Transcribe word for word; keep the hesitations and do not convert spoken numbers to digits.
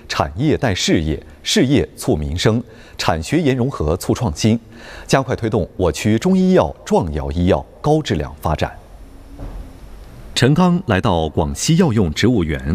产业带事业，事业促民生，产学研融合促创新，加快推动我区中医药、壮药医药高质量发展。陈刚来到广西药用植物园，